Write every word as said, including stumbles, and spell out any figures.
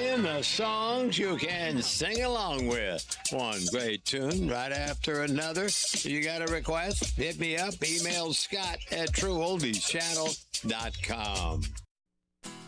playing the songs you can sing along with. One great tune right after another. You got a request? Hit me up. Email Scott at true oldies channel dot com.